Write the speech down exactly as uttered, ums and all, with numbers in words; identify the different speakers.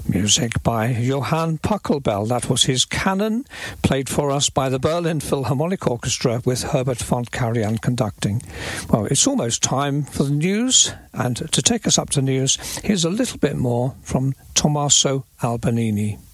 Speaker 1: Music by Johann Pachelbel. That was his Canon, played for us by the Berlin Philharmonic Orchestra with Herbert von Karajan conducting. Well, it's almost time for the news, and to take us up to news, here's a little bit more from Tommaso Albanini.